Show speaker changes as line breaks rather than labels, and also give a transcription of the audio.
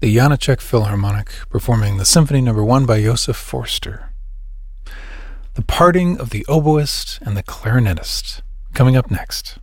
the Janáček Philharmonic performing the Symphony No. 1 by Josef Forster. The Parting of the Oboist and the Clarinetist, coming up next.